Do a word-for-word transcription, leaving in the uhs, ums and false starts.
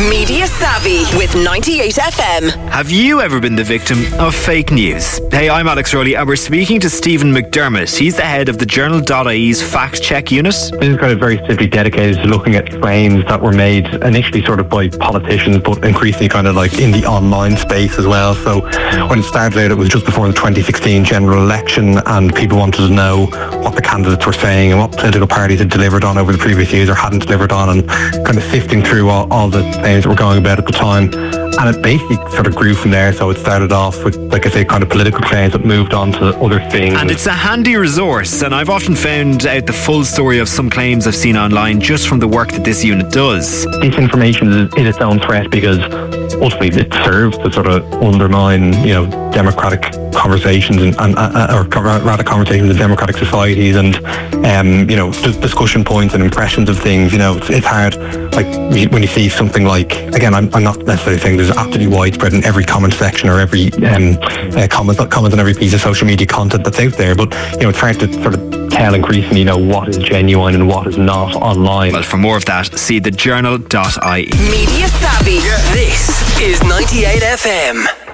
Media Savvy with ninety-eight F M. Have you ever been the victim of fake news? Hey, I'm Alex Rowley and we're speaking to Stephen McDermott. He's the head of the Journal dot I E's fact check unit. This is kind of very simply dedicated to looking at claims that were made initially sort of by politicians, but increasingly kind of like in the online space as well. So when it started out, it was just before the twenty sixteen general election, and people wanted to know what the candidates were saying and what political parties had delivered on over the previous years or hadn't delivered on, and kind of sifting through all, all the claims that were going about at the time. And it basically sort of grew from there. So it started off with, like I say, kind of political claims that moved on to other things. And it's a handy resource, and I've often found out the full story of some claims I've seen online just from the work that this unit does. Disinformation is, is its own threat because ultimately it serves to sort of undermine, you know, democratic conversations and, and uh, or rather conversations in democratic societies, and um, you know, d- discussion points and impressions of things. You know, it's, it's hard. Like when you see something like, again, I'm, I'm not necessarily saying there's absolutely widespread in every comment section or every um, uh, comment comment on every piece of social media content that's out there, but you know, it's hard to sort of tell increasingly, you know, what is genuine and what is not online. Well, for more of that, see the journal dot I E. Media Savvy. Yeah. This is ninety-eight F M.